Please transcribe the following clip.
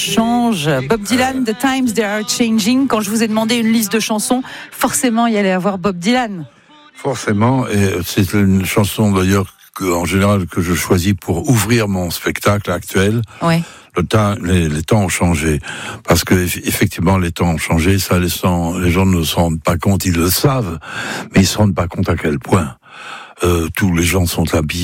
changent. Bob Dylan, The Times They Are Changing. Quand je vous ai demandé une liste de chansons, forcément, il y allait avoir Bob Dylan. Forcément, et c'est une chanson d'ailleurs en général que je choisis pour ouvrir mon spectacle actuel. Ouais. Les temps ont changé, parce que effectivement les temps ont changé. Ça, les gens ne se rendent pas compte, ils le savent, mais ils se rendent pas compte à quel point tous les gens sont habillés